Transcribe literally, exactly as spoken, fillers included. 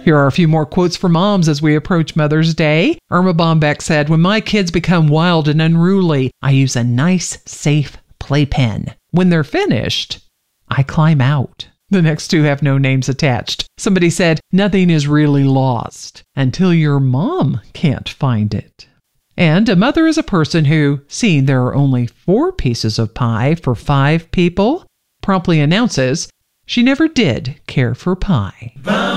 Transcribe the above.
Here are a few more quotes for moms as we approach Mother's Day. Irma Bombeck said, "When my kids become wild and unruly, I use a nice, safe playpen. When they're finished, I climb out." The next two have no names attached. Somebody said, "Nothing is really lost until your mom can't find it." And a mother is a person who, seeing there are only four pieces of pie for five people, promptly announces she never did care for pie.